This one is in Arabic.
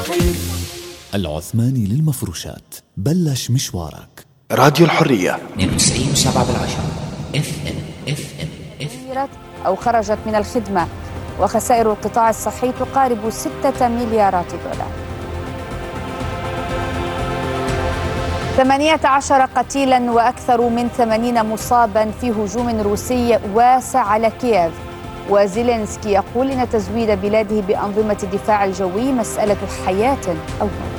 العثماني للمفروشات، بلش مشوارك. راديو الحرية 92.7 أو خرجت من الخدمة، وخسائر القطاع الصحي تقارب 6 مليارات دولار. 18 قتيلا وأكثر من 80 مصابا في هجوم روسي واسع على كييف. وزيلينسكي يقول إن تزويد بلاده بأنظمة الدفاع الجوي مسألة حياة أو موت.